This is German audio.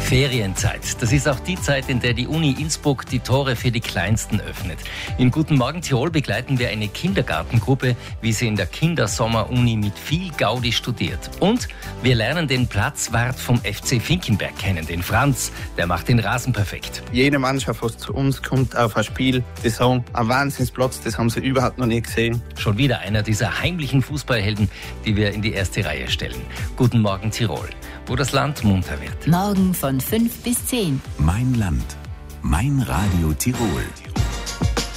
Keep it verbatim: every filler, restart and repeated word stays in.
Ferienzeit. Das ist auch die Zeit, in der die Uni Innsbruck die Tore für die Kleinsten öffnet. In Guten Morgen Tirol begleiten wir eine Kindergartengruppe, wie sie in der Kindersommer-Uni mit viel Gaudi studiert. Und wir lernen den Platzwart vom F C Finkenberg kennen, den Franz. Der macht den Rasen perfekt. Jede Mannschaft, die zu uns kommt auf ein Spiel, die sagen, ein Wahnsinnsplatz, das haben sie überhaupt noch nie gesehen. Schon wieder einer dieser heimlichen Fußballhelden, die wir in die erste Reihe stellen. Guten Morgen Tirol, wo das Land munter wird. Morgen von fünf bis zehn. Mein Land. Mein Radio Tirol.